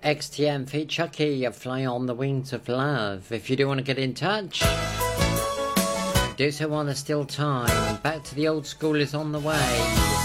XTM feat Chucky, Fly on the Wings of Love. If you do want to get in touch, do so while there's still time. Back to the Old School is on the way.